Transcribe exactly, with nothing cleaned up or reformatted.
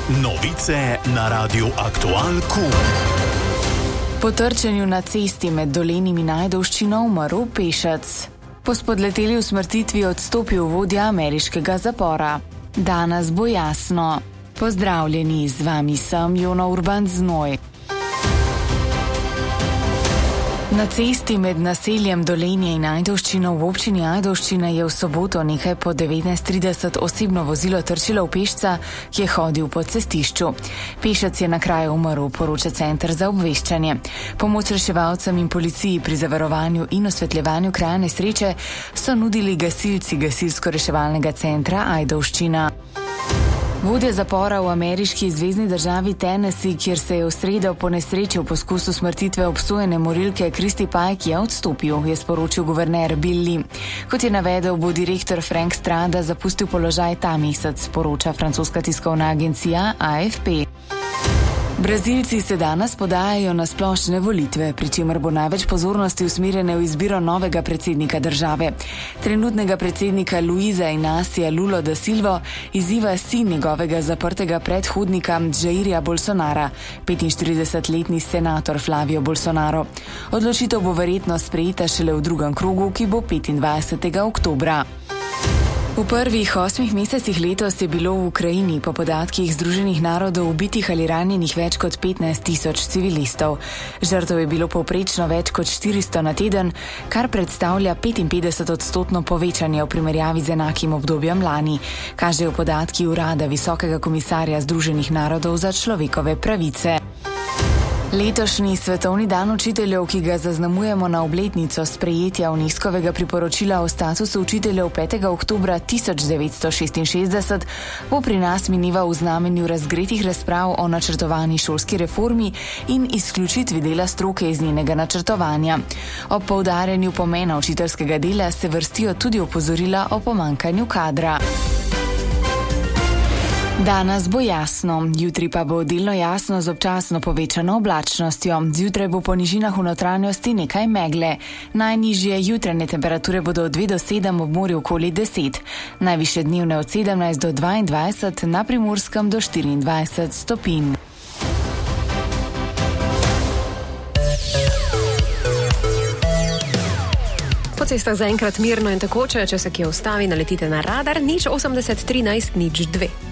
Novice na Radiu Aktual Q. Po trčenju na cesti med Dolenjem in Ajdovščino umrl pešec. Po spodleteli usmrtitvi odstopil vodja ameriškega zapora. Danes bo jasno. Pozdravljeni, z vami sem Jona Urban Znoj. Na cesti med naseljem Dolenje in Ajdovščino v občini Ajdovščina je v soboto nekaj po devetnajst trideset osebno vozilo trčilo v pešca, ki je hodil po cestišču. Pešec je na kraju umrl, poroča Center za obveščanje. Pomoč reševalcem in policiji pri zavarovanju in osvetljevanju kraja nesreče so nudili gasilci gasilsko-reševalnega centra Ajdovščina. Vodja zapora v ameriški zvezni državi Tennessee, kjer se je v sredo po nesreči v poskusu smrtitve obsojene morilke Christy Pike, je odstopil, je sporočil guverner Bill Lee. Kot je navedel, bo direktor Frank Strada zapustil položaj ta mesec, poroča francoska tiskovna agencija A F P. Brazilci se danes podajajo na splošne volitve, pri čemer bo največ pozornosti usmerjene v izbiro novega predsednika države. Trenutnega predsednika Luiza Inacia Lula da Silva izziva sin njegovega zaprtega predhodnika Jairja Bolsonara, petinštiridesetletni senator Flavio Bolsonaro. Odločitev bo verjetno sprejeta šele v drugem krogu, ki bo petindvajsetega oktobra. V prvih osmih mesecih letos je bilo v Ukrajini po podatkih Združenih narodov ubitih ali ranjenih več kot petnajst tisoč civilistov. Žrtev je bilo povprečno več kot štiristo na teden, kar predstavlja petinpetdeset odstotno povečanje v primerjavi z enakim obdobjem lani, kažejo podatki Urada Visokega komisarja Združenih narodov za človekove pravice. Letošnji svetovni dan učiteljev, ki ga zaznamujemo na obletnico sprejetja UNESCO-vega priporočila o statusu učiteljev petega oktobra tisoč devetsto šestinšestdeset, bo pri nas mineval v znamenju razgretih razprav o načrtovani šolski reformi in izključitvi dela stroke iz njenega načrtovanja. Ob poudarjanju pomena učiteljskega dela se vrstijo tudi opozorila o pomanjkanju kadra. Danes bo jasno, jutri pa bo delno jasno z občasno povečano oblačnostjo. Zjutraj bo po nižinah v notranjosti nekaj megle. Najnižje jutranje temperature bodo od dve do sedem, ob morju okoli deset. Najvišje dnevne od sedemnajst do dvaindvajset, na Primorskem do štiriindvajset stopinj. Po cestah zaenkrat mirno in tekoče, če se kje ustavi, naletite na radar nič osemdeset trinajst nič dve.